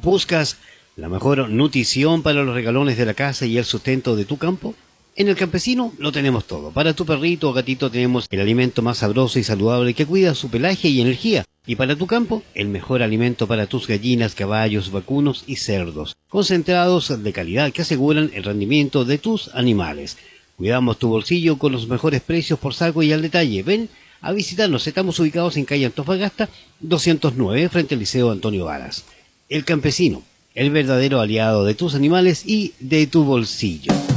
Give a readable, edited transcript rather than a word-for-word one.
¿Buscas la mejor nutrición para los regalones de la casa y el sustento de tu campo? En El Campesino lo tenemos todo. Para tu perrito o gatito tenemos el alimento más sabroso y saludable que cuida su pelaje y energía. Y para tu campo, el mejor alimento para tus gallinas, caballos, vacunos y cerdos. Concentrados de calidad que aseguran el rendimiento de tus animales. Cuidamos tu bolsillo con los mejores precios por saco y al detalle. Ven a visitarnos. Estamos ubicados en calle Antofagasta 209 frente al Liceo Antonio Varas. El Campesino, el verdadero aliado de tus animales y de tu bolsillo.